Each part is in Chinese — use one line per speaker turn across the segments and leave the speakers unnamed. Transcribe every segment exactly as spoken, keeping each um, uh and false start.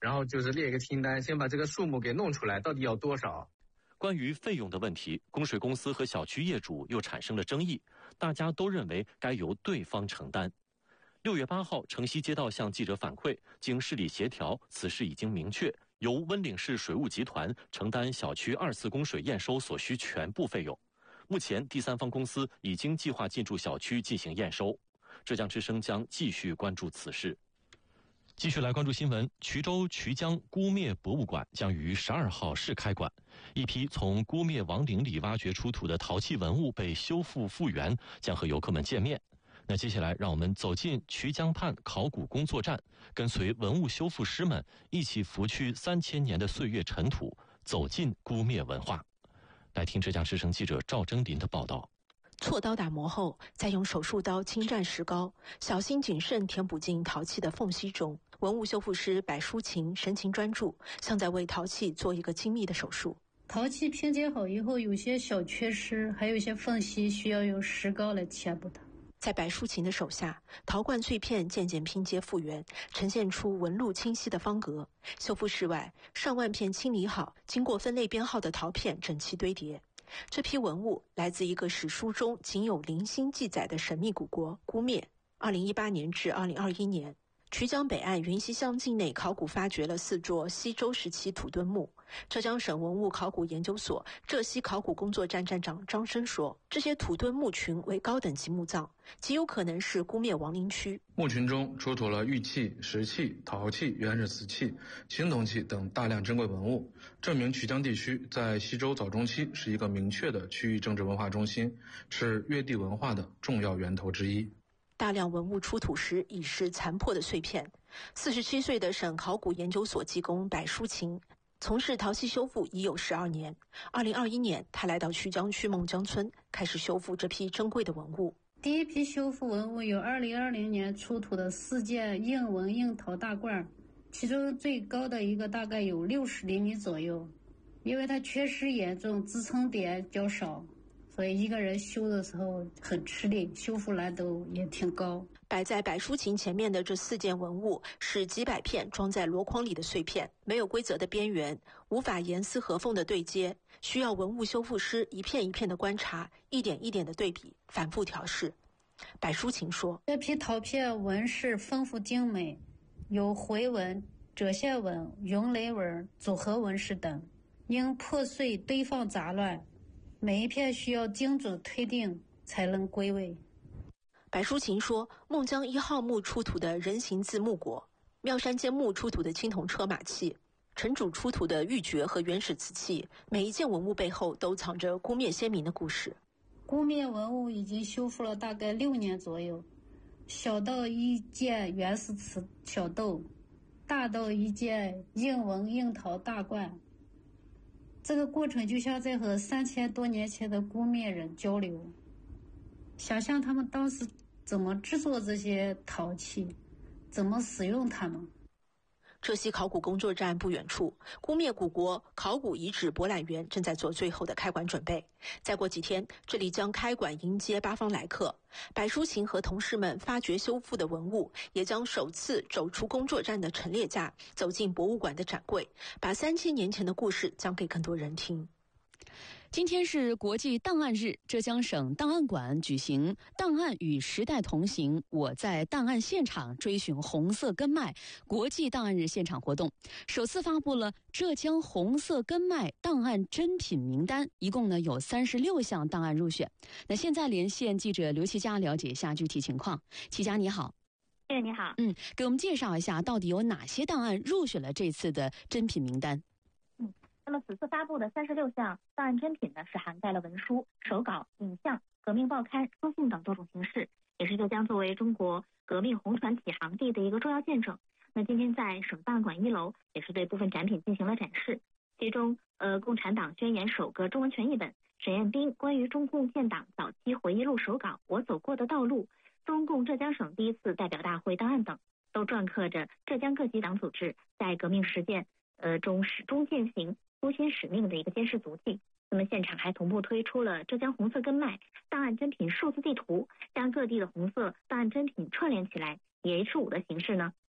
然后就是列一个清单，先把这个数目给弄出来，到底要多少。
关于费用的问题，供水公司和小区业主又产生了争议，大家都认为该由对方承担。六月八号，城西街道向记者反馈，经市里协调，此事已经明确，由温岭市水务集团承担小区二次供水验收所需全部费用。目前，第三方公司已经计划进驻小区进行验收。浙江之声将继续关注此事。继续来关注新闻，衢州衢江姑灭博物馆将于十二号试开馆，一批从姑灭王陵里挖掘出土的陶器文物被修复复原，将和游客们见面。那接下来，让我们走进衢江畔考古工作站，跟随文物修复师们一起拂去三千年的岁月尘土，走进姑灭文化。来听浙江之声记者赵征林的报道。
锉刀打磨后，再用手术刀轻蘸石膏，小心谨慎填补进陶器的缝隙中。文物修复师柏淑琴神情专注，像在为陶器做一个精密的手术。
陶器拼接好以后，有些小缺失，还有一些缝隙需要用石膏来填补它。
在柏淑琴的手下，陶罐碎片渐渐拼接复原，呈现出纹路清晰的方格。修复室外，上万片清理好、经过分类编号的陶片整齐堆叠。这批文物来自一个史书中仅有零星记载的神秘古国姑灭。二零一八年至二零二一年，衢江北岸云溪乡境内考古发掘了四座西周时期土墩墓。浙江省文物考古研究所浙西考古工作站站长张生说，这些土墩墓群为高等级墓葬，极有可能是姑灭王陵区。
墓群中出土了玉器、石器、陶器、原始瓷器、青铜器等大量珍贵文物，证明衢江地区在西周早中期是一个明确的区域政治文化中心，是越地文化的重要源头之一。
大量文物出土时已是残破的碎片。四十七岁的省考古研究所技工柏淑琴从事陶器修复已有十二年。二零二一年，他来到衢江区孟江村，开始修复这批珍贵的文物。
第一批修复文物有二零二零年出土的四件硬纹硬陶大罐，其中最高的一个大概有六十厘米左右。因为它缺失严重，支撑点较少，所以一个人修的时候很吃力，修复难度也挺高。
摆在柏淑琴前面的这四件文物是几百片装在箩筐里的碎片，没有规则的边缘，无法严丝合缝的对接，需要文物修复师一片一片的观察，一点一点的对比，反复调试。柏淑琴说，
这批陶片纹饰丰富精美，有回纹、折线纹、云雷纹、组合纹饰等，因破碎堆放杂乱，每一片需要精准推定才能归位。
柏淑琴说，孟江一号墓出土的人形字木椁，妙山尖墓出土的青铜车马器，城主出土的玉珏和原始瓷器，每一件文物背后都藏着姑灭先民的故事。
姑灭文物已经修复了大概六年左右，小到一件原始瓷小豆，大到一件硬纹硬陶大罐。这个过程就像在和三千多年前的姑灭人交流，想象他们当时怎么制作这些陶器，怎么使用它们。
浙西考古工作站不远处，姑灭古国考古遗址博览园正在做最后的开馆准备。再过几天，这里将开馆迎接八方来客。柏淑琴和同事们发掘修复的文物，也将首次走出工作站的陈列架，走进博物馆的展柜，把三千年前的故事讲给更多人听。
今天是国际档案日，浙江省档案馆举行档案与时代同行，我在档案现场追寻红色根脉国际档案日现场活动，首次发布了浙江红色根脉档案珍品名单，一共呢有三十六项档案入选。那现在连线记者刘琦佳了解一下具体情况。琦佳你好。
哎，你好。
嗯，给我们介绍一下到底有哪些档案入选了这次的珍品名单。
那么此次发布的三十六项档案珍品呢，是涵盖了文书、手稿、影像、革命报刊、书信等多种形式，也是浙江作为中国革命红船起航地的一个重要见证。那今天在省档案馆一楼也是对部分展品进行了展示，其中呃，《共产党宣言》首个中文全译本，沈彦斌关于中共建党早期回忆录手稿《我走过的道路》，中共浙江省第一次代表大会档案等，都篆刻着浙江各级党组织在革命实践呃中始终践行初心使命的一个监视足迹。那么现场还同步推出了浙江红色根脉档案珍品数字地图，将各地的红色档案珍品串联起来，以 H 五 的形式呢，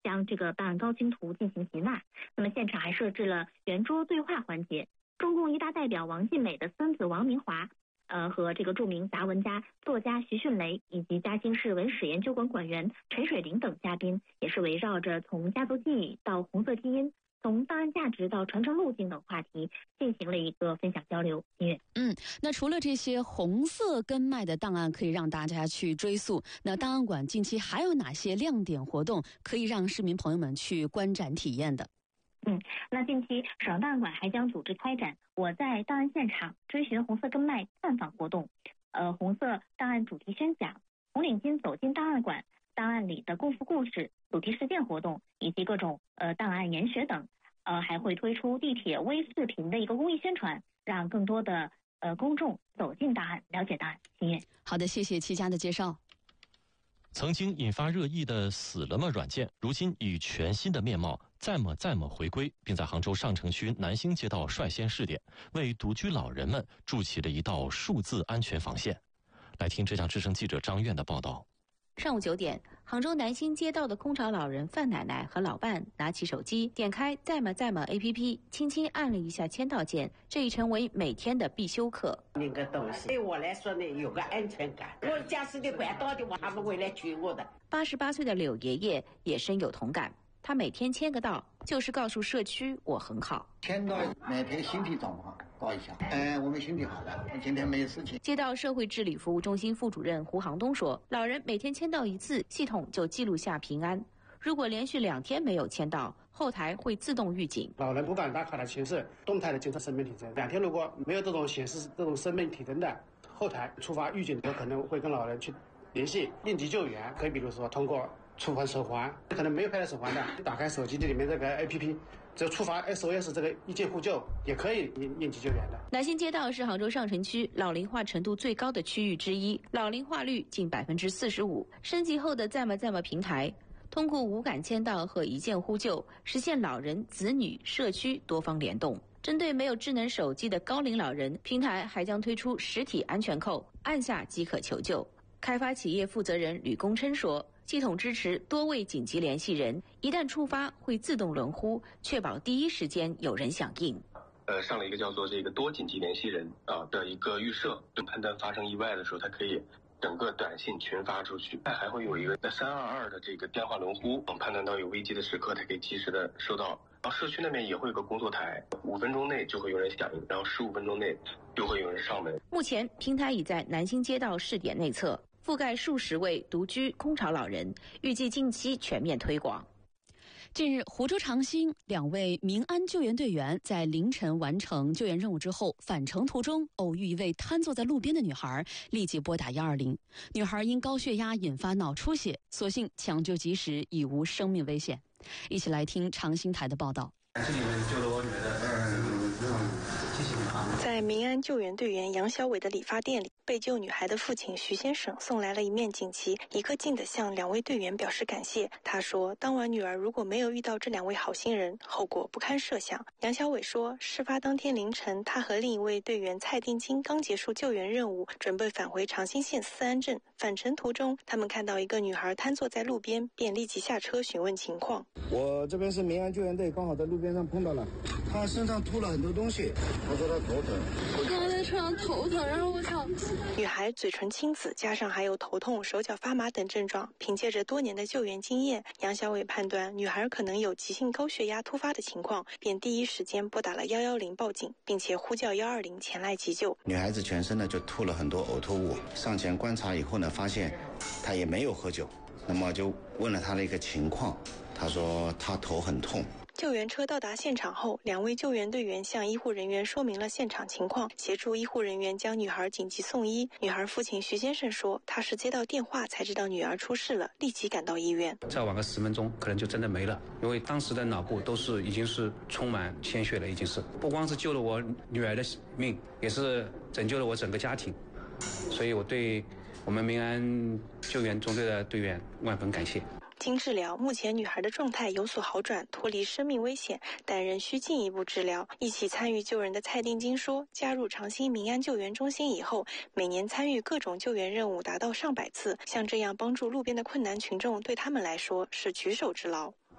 将这个办案高清图进行集纳。那么现场还设置了圆桌对话环节，中共一大代表王尽美的孙子王明华，呃和这个著名杂文家、作家徐迅雷以及嘉兴市文史研究馆馆员陈水林等嘉宾，也是围绕着从家族记忆到红色基因，从档案价值到传承路径等话题进行了一个分享交流。音乐，
嗯，那除了这些红色根脉的档案可以让大家去追溯，那档案馆近期还有哪些亮点活动可以让市民朋友们去观展体验的？
嗯，那近期省档案馆还将组织开展我在档案现场追寻红色根脉探访活动，呃，红色档案主题宣讲、红领巾走进档案馆、档案里的共赴故事主题实践活动，以及各种呃档案研学等。呃，还会推出地铁微视频的一个公益宣传，让更多的呃公众走进档案，了解档案。音乐，
好的，谢谢戚佳的介绍。
曾经引发热议的死了吗软件，如今以全新的面貌在么在么回归，并在杭州上城区南兴街道率先试点，为独居老人们筑起了一道数字安全防线。来听浙江之声记者张苑的报道。
上午九点，杭州南兴街道的空巢老人范奶奶和老伴拿起手机，点开在么在么 A P P， 轻轻按了一下签到键，这已成为每天的必修课。
那个东西对我来说呢，有个安全感。我家是的管道的话，他们会来追我的。
八十八岁的柳爷爷也深有同感，他每天签个到，就是告诉社区我很好。
签到每天身体状况报一下，哎，我们身体好了，今天没事情。
街道社会治理服务中心副主任胡航东说，老人每天签到一次，系统就记录下平安。如果连续两天没有签到，后台会自动预警。
老人不办打卡的形式，动态的监测生命体征。两天如果没有这种显示这种生命体征的，后台触发预警，有可能会跟老人去联系应急救援。可以比如说通过触发手环，可能没有佩戴手环的，打开手机里面这个 A P P， 只触发 S O S 这个一键呼救，也可以应应急救援的。
南兴街道是杭州上城区老龄化程度最高的区域之一，老龄化率近百分之四十五。升级后的在么在么平台，通过无感签到和一键呼救，实现老人、子女、社区多方联动。针对没有智能手机的高龄老人，平台还将推出实体安全扣，按下即可求救。开发企业负责人吕功琛说，系统支持多位紧急联系人，一旦触发会自动轮呼，确保第一时间有人响应。
呃，上了一个叫做这个多紧急联系人啊的一个预设，就判断发生意外的时候，它可以整个短信群发出去。它还会有一个三二二的这个电话轮呼，等判断到有危机的时刻，它可以及时的收到。然后社区那边也会有个工作台，五分钟内就会有人响应，然后十五分钟内就会有人上门。
目前平台已在南兴街道试点内测，覆盖数十位独居空巢老人，预计近期全面推广。
近日，湖州长兴两位民安救援队员在凌晨完成救援任务之后，返程途中偶遇一位瘫坐在路边的女孩，立即拨打一二零。女孩因高血压引发脑出血，所幸抢救及时，已无生命危险。一起来听长兴台的报道。
是你们救了我女儿的，谢谢你们啊！
在民安救援队员杨小伟的理发店里，被救女孩的父亲徐先生送来了一面锦旗，一个劲地向两位队员表示感谢。他说，当晚女儿如果没有遇到这两位好心人，后果不堪设想。杨小伟说，事发当天凌晨，他和另一位队员蔡定金刚结束救援任务，准备返回长兴县思安镇。返程途中，他们看到一个女孩瘫坐在路边，便立即下车询问情况。
我这边是民安救援队，刚好在路边上碰到了，她身上吐了很多东西，她说她头疼。
我刚刚在车上头疼，然后我想，
女孩嘴唇青紫，加上还有头痛、手脚发麻等症状。凭借着多年的救援经验，杨小伟判断女孩可能有急性高血压突发的情况，便第一时间拨打了一一零报警，并且呼叫一二零前来急救。
女孩子全身呢就吐了很多呕吐物，上前观察以后呢，发现她也没有喝酒，那么就问了她的一个情况，她说她头很痛。
救援车到达现场后，两位救援队员向医护人员说明了现场情况，协助医护人员将女孩紧急送医。女孩父亲徐先生说，他是接到电话才知道女儿出事了，立即赶到医院。
再晚个十分钟，可能就真的没了，因为当时的脑部都是已经是充满鲜血了，已经是不光是救了我女儿的命，也是拯救了我整个家庭，所以我对我们民安救援中队的队员万分感谢。
经治疗，目前女孩的状态有所好转，脱离生命危险，但仍需进一步治疗。一起参与救人的蔡定金说，加入长兴民安救援中心以后，每年参与各种救援任务达到上百次，像这样帮助路边的困难群众，对他们来说是举手之劳。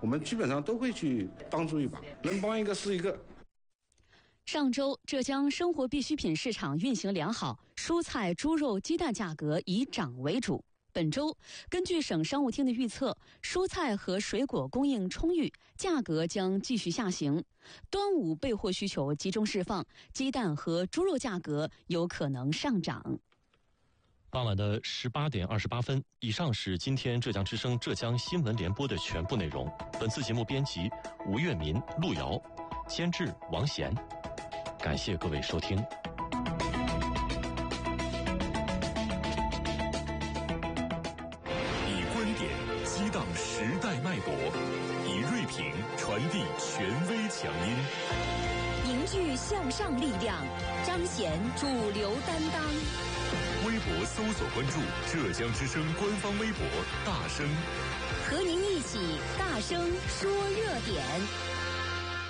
我们基本上都会去帮助一把，能帮一个是一个。
上周，浙江生活必需品市场运行良好，蔬菜、猪肉、鸡蛋价格以涨为主。本周，根据省商务厅的预测，蔬菜和水果供应充裕，价格将继续下行。端午备货需求集中释放，鸡蛋和猪肉价格有可能上涨。
傍晚的十八点二十八分，以上是今天浙江之声浙江新闻联播的全部内容。本次节目编辑吴月民、陆瑶，监制王贤。感谢各位收听。
以观点激荡时代脉搏，以锐评传递权威强音，
凝聚向上力量，彰显主流担当。
微博搜索关注浙江之声官方微博大声，
和您一起大声说热点。